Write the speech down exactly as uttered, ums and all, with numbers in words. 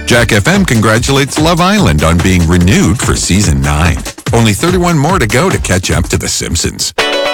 Jack F M congratulates Love Island on being renewed for season nine. Only thirty-one more to go to catch up to The Simpsons.